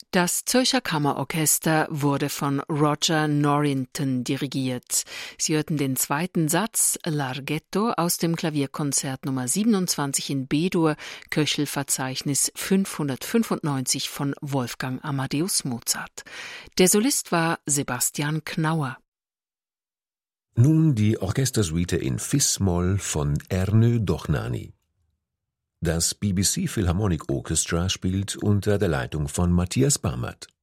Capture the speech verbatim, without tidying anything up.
Das Zürcher Kammerorchester wurde von Roger Norrington dirigiert. Sie hörten den zweiten Satz Larghetto aus dem Klavierkonzert Nummer siebenundzwanzig in B-Dur, Köchelverzeichnis fünfhundertfünfundneunzig von Wolfgang Amadeus Mozart. Der Solist war Sebastian Knauer. Nun die Orchestersuite in Fis-Moll von Ernő Dohnányi. Das B B C Philharmonic Orchestra spielt unter der Leitung von Matthias Barmert.